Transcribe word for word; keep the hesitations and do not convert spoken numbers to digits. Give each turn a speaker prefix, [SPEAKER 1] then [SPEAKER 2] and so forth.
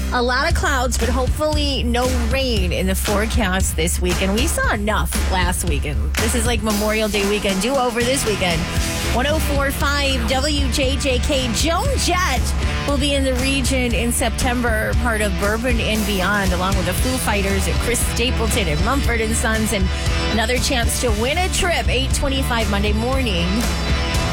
[SPEAKER 1] A lot of clouds, but hopefully no rain in the forecast this weekend. We saw enough last weekend. This is like Memorial Day weekend. Do over this weekend. one oh four point five W J J K. Joan Jett will be in the region in September, part of Bourbon and Beyond, along with the Foo Fighters and Chris Stapleton and Mumford and Sons, and another chance to win a trip, eight twenty-five Monday morning.